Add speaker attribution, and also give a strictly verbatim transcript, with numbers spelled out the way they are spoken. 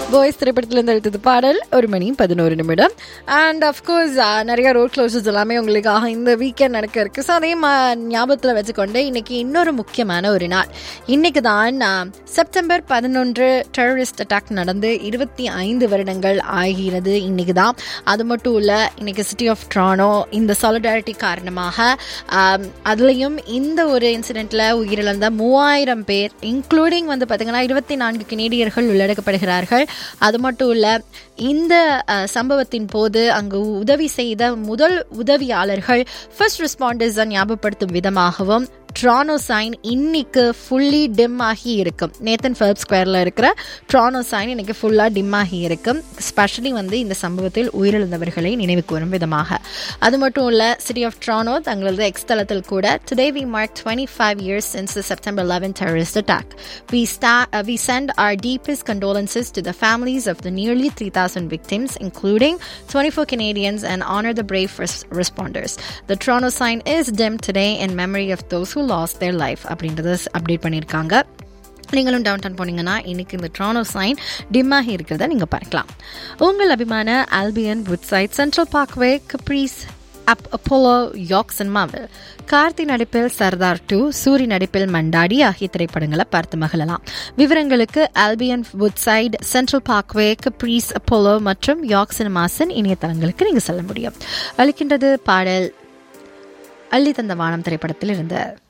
Speaker 1: Boys திரைப்படத்திலிருந்து எடுத்தது பாடல் ஒரு மணி பதினோரு நிமிடம். அண்ட் அஃப்கோர்ஸ் நிறைய ரோட் க்ளோசஸ் எல்லாமே உங்களுக்காக இந்த வீக்கெண்ட் நடக்க இருக்கு. ஸோ அதே மா ஞாபகத்தில் வச்சுக்கொண்டு இன்னைக்கு இன்னொரு முக்கியமான ஒரு நாள். இன்னைக்கு தான் செப்டம்பர் பதினொன்று டெரரிஸ்ட் அட்டாக் நடந்து இருபத்தி ஐந்து வருடங்கள் ஆகிறது. இன்னைக்கு தான். அது மட்டும் இல்லை, இன்னைக்கு சிட்டி ஆஃப் ட்ரானோ இந்த சாலிடாரிட்டி காரணமாக அதுலேயும் இந்த ஒரு இன்சிடெண்ட்டில் உயிரிழந்த மூவாயிரம் பேர் இன்க்ளூடிங் வந்து பார்த்தீங்கன்னா இருபத்தி நான்கு கனேடியர்கள் உள்ளடக்கப்படுகிறார்கள். அது மட்டும் இல்லை, இந்த சம்பவத்தின் போது அங்கு உதவி செய்த முதல் உதவியாளர்கள் ஃபர்ஸ்ட் ரெஸ்பாண்டர்ஸை ஞாபகப்படுத்தும் விதமாகவும் ட்ரானோ சைன் இன்னைக்கு ஃபுல்லி டிம் ஆகி இருக்கும். நேத்தன் ஃபெல்ப்ஸ் ஸ்கொயரில் இருக்கிற ட்ரானோ சைன் இன்னைக்கு ஃபுல்லாக டிம் ஆகி இருக்கும். ஸ்பெஷலி வந்து இந்த சம்பவத்தில் உயிரிழந்தவர்களை நினைவு கூறும் விதமாக. அது மட்டும் இல்லை, சிட்டி ஆஃப் ட்ரானோ தங்களது எக்ஸ் தளத்தில் கூட today we mark twenty-five years since the September eleventh terrorist attack. We, sta- uh, we send our deepest condolences to the families of the nearly three thousand victims, including twenty-four Canadians, and honor the brave res- responders. The Toronto sign is dimmed today in memory of those who lost their life. அப்படின்றத update பண்ணியிருக்காங்க. நீங்களும் down down போனீங்கன்னா இன்னைக்கு இந்த ட்ரானோ sign டிம்மாகி இருக்கிறத நீங்கள் பார்க்கலாம். உங்கள் அபிமான Albion, Woodside, central parkway, capris, up Apollo, யாக்ஸ் and Marvel, Karthi நடிப்பில் சர்தார் டூ, சூரி நடிப்பில் மண்டாடி ஆகிய திரைப்படங்களை பார்த்து மகிழலாம். விவரங்களுக்கு Albion, Woodside, central parkway, capris, Apollo மற்றும் யாக்ஸ் அண்ட் மாசன் இணையதளங்களுக்கு நீங்கள் செல்ல முடியும். அளிக்கின்றது பாடல் அள்ளி தந்த வானம் திரைப்படத்தில் இருந்த